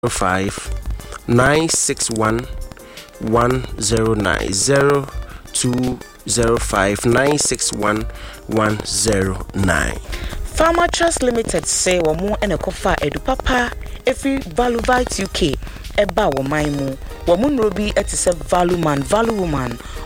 961 109 0205 961 109. Farmer Trust Limited say womu ene kofa edu papa efi Valuvite UK eba wo maimu womu nrobi etise value man value woman